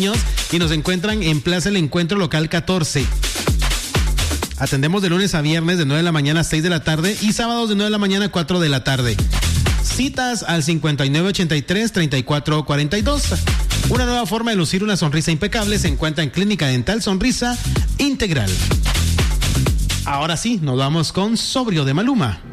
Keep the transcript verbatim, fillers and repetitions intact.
Niños y nos encuentran en Plaza El Encuentro, local catorce. Atendemos de lunes a viernes de nueve de la mañana a seis de la tarde y sábados de nueve de la mañana a cuatro de la tarde. Citas al cincuenta y nueve ochenta y tres treinta y cuatro cuarenta y dos. Una nueva forma de lucir una sonrisa impecable se encuentra en Clínica Dental Sonrisa Integral. Ahora sí, nos vamos con Sobrio de Maluma.